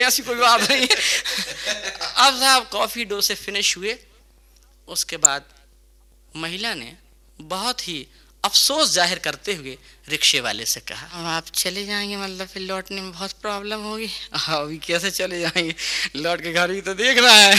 ऐसी कोई बात नहीं है। अब साहब कॉफी डो से फिनिश हुए, उसके बाद महिला ने बहुत ही अफसोस जाहिर करते हुए रिक्शे वाले से कहा, अब आप चले जाएंगे, मतलब फिर लौटने में बहुत प्रॉब्लम होगी। अभी कैसे चले जाएंगे, लौट के घर भी तो देखना है।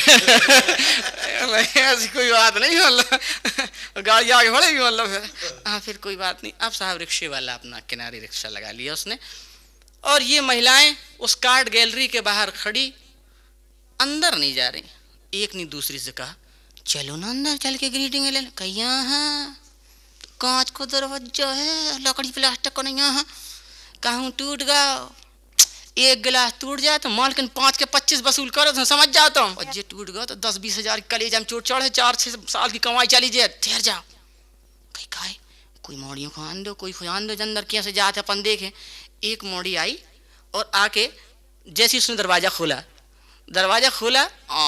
ऐसी कोई बात नहीं, मतलब गाड़ी आगे बढ़ेगी, मतलब फिर हाँ फिर कोई बात नहीं। अब साहब रिक्शे वाला अपना किनारे रिक्शा लगा लिया उसने, और ये महिलाएं उस कार्ड गैलरी के बाहर खड़ी, अंदर नहीं जा रही। एक ने दूसरी से कहा, चलो ना अंदर चल के ग्रीटिंग ले। कहीं यहाँ कांच को दरवाजा है, लकड़ी प्लास्टिक को नहीं, यहाँ कहूँ टूट गया, एक गिलास टूट जाए तो मालकिन 5 के 25 वसूल करो तो समझ जाओ तुम, और ये टूट गया तो 10-20 हजार कलेजा में चोट चढ़े, 4-6 साल की कमाई चली जाए, ठहर जाओ। कहीं खाए कोई मोड़ियों को आन दो, कोई खुआन दो, अंदर कैसे जाते अपन देखे। एक मोड़ी आई और आके जैसे उसने दरवाजा खोला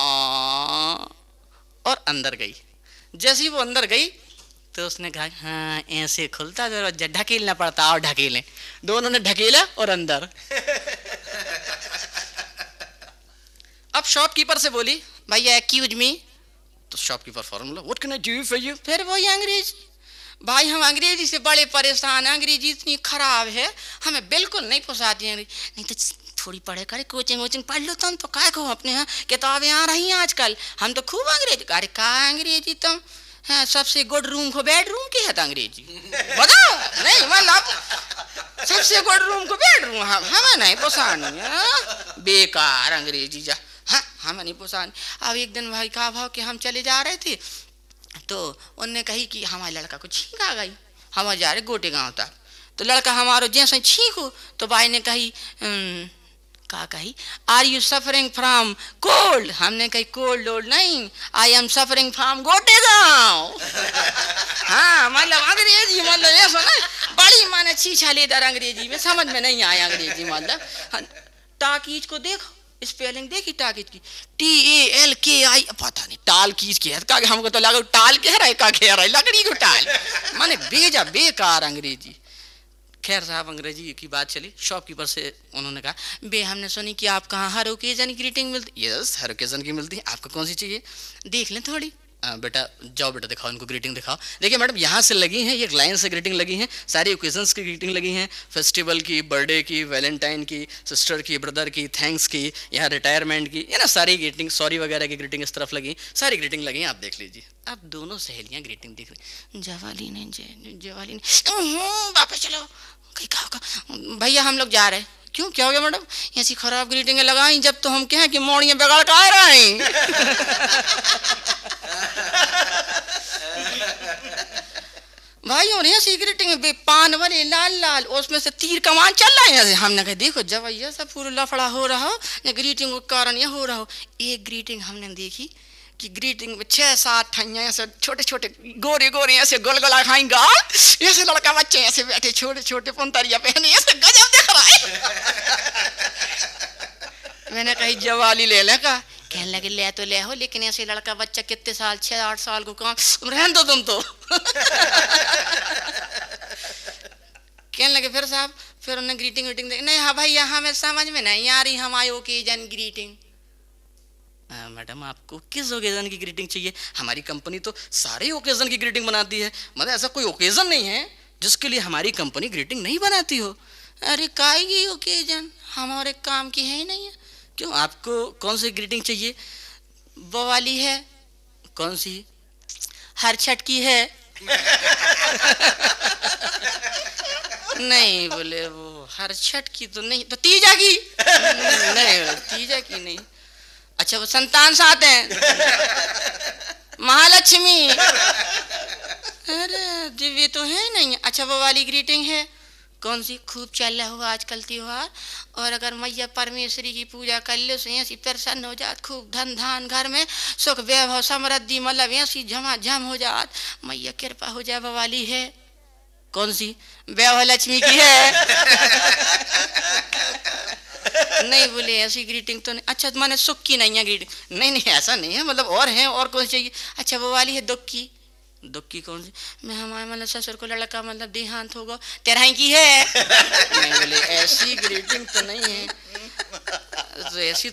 और अंदर गई। जैसे ही वो अंदर गई तो उसने कहा, हाँ ऐसे खुलता दरवाजा, ढकेलना पड़ता, और ढकेलें। दोनों ने ढकेला और अंदर। अब शॉपकीपर से बोली, भैया एक्यूज मी। तो शॉपकीपर फौरन बोला, what can I do for you. फिर वही अंग्रेजी, भाई हम अंग्रेजी से बड़े परेशान, अंग्रेजी इतनी खराब है, हमें बिल्कुल नहीं पोसाती अंग्रेजी। नहीं तो थोड़ी पढ़े करे, कोचिंग पढ़ लो तुम तो, काय को अपने यहाँ किताबें आ रही हैं आजकल, हम तो खूब अंग्रेजी। अरे कहा अंग्रेजी तुम, हाँ सबसे गुड रूम को बेडरूम की है तो अंग्रेजी बताओ। नहीं मतलब सबसे गुड रूम को बेडरूम, हमें नहीं पोसानी, बेकार अंग्रेजी जा, हाँ हमें नहीं पोसानी। अब एक दिन भाई कहा भाव कि हम चले जा रहे थे, तो उनने कही कि हमारे लड़का को छींक आ गई, हम जा रहे गोटे गाँव तक। तो लड़का हमारो जैसे छींक हो तो भाई ने कही, का कही, are you suffering from cold. हमने कही कोल्ड ओल्ड नहीं, आई एम सफरिंग फ्रॉम गोटे गाँव। हाँ मतलब अंग्रेजी, मतलब ये सुना बड़ी माने छीछा लेदार अंग्रेजी में, समझ में नहीं आया अंग्रेजी। मतलब टाकीज को देखो, स्पेलिंग देखी टाकीज की, TALKI, पता नहीं टाल कीज की है का, हमको तो लगा टाल कह रहा है, का कह रहा है लकड़ी को टाल, माने बेजा बेकार अंग्रेजी। खैर साहब अंग्रेजी की बात चली, शॉपकीपर से उन्होंने कहा, बे हमने सुनी कि आप कहाँ हर ओकेजन की ग्रीटिंग मिलती। यस हर ओकेजन की मिलती है, आपको कौन सी चाहिए, देख लें थोड़ी। बेटा जाओ बेटा दिखाओ इनको ग्रीटिंग दिखाओ। देखिए मैडम यहाँ से लगी हैं, ये लाइन से ग्रीटिंग लगी हैं, सारी ओकेजन्स की ग्रीटिंग लगी हैं, फेस्टिवल की, बर्थडे की, वैलेंटाइन की, सिस्टर की, ब्रदर की, थैंक्स की, यहाँ रिटायरमेंट की, ये ना सारी ग्रीटिंग, सॉरी वगैरह की ग्रीटिंग इस तरफ लगी, सारी ग्रीटिंग लगी हैं, आप देख लीजिए। अब दोनों सहेलियाँ ग्रीटिंग देख रही, जवाली ने वापस चलो, भैया हम लोग जा रहे हैं। क्यों क्या हो गया मैडम, ऐसी खराब ग्रीटिंग लगाई, जब तो हम कहें कि मोड़ियाँ बिगाड़ के आ रहे हैं। भाई और ऐसी ग्रीटिंग पान वाले लाल लाल, उसमें से तीर कमान चल रहे हैं। हमने कहा देखो जब ये सब पूरा लफड़ा हो रहा हो, ग्रीटिंग के कारण यह हो रहा हो। एक ग्रीटिंग हमने देखी कि ग्रीटिंग में 6-7 ठैया ऐसे छोटे छोटे गोरे गोरे ऐसे गोलगोला खाएंगा, ऐसे लड़का बच्चे ऐसे बैठे छोटे छोटे पंतरिया पहने, ऐसे गजब दिख रहा है। मैंने कही जवाली ले ले का, कहने लगे ले तो ले हो, लेकिन ऐसे लड़का बच्चा कितने साल 6-8 साल को काम रहने दो तुम तो। कहने लगे फिर साहब, फिर उन्हें ग्रीटिंग वीटिंग दे, नहीं हाँ भाई यहाँ में समझ में नहीं आ रही, हम आए ओकेजन ग्रीटिंग। मैडम आपको किस ओकेजन की ग्रीटिंग चाहिए, हमारी कंपनी तो सारे ओकेजन की ग्रीटिंग बनाती है, मतलब ऐसा कोई ओकेजन नहीं है जिसके लिए हमारी कंपनी ग्रीटिंग नहीं बनाती हो। अरे काई ओकेजन हमारे काम की है ही नहीं है। क्यों आपको कौन सी ग्रीटिंग चाहिए, वो वाली है, कौन सी, हर छठ की है। नहीं बोले वो हर छठ की तो नहीं, तो तीजा की। नहीं तीजा की नहीं। अच्छा वो संतान साथ हैं, महालक्ष्मी, अरे दिव्य तो है नहीं। अच्छा वो वाली ग्रीटिंग है, कौन सी, खूब चल रहा हुआ आजकल त्योहार, और अगर मैया परमेश्वरी की पूजा कर लो से ऐसी प्रसन्न हो जात, खूब धन धान घर में सुख वैभव समृद्धि, मतलब ऐसी झमाझम हो जात, मैया कृपा हो जाए, वो वाली है। कौन सी, वैभव लक्ष्मी की है। नहीं बोले ऐसी ग्रीटिंग तो नहीं। अच्छा माने सुख की नहीं है ग्रीटिंग, नहीं नहीं ऐसा नहीं है, मतलब और है, और कौन सी चाहिए। अच्छा वो वाली है दुख की, दुख की कौन सी, मैं हमारे मतलब ससुर को लड़का मतलब देहांत होगा, तेरह की है। नहीं बोले ऐसी ग्रीटिंग तो नहीं है। तो ऐसी